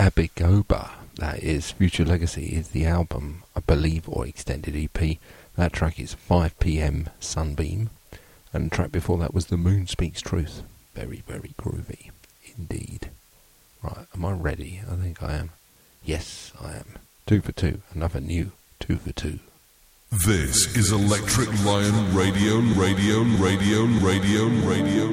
Abigoba, that is. Future Legacy is the album, I believe, or extended EP. That track is 5 PM Sunbeam, and the track before that was The Moon Speaks Truth. Very, very groovy indeed. Right, am I ready? I think I am. Yes, I am. 2 for 2, another new 2 for 2. This is Electric Lion Radio.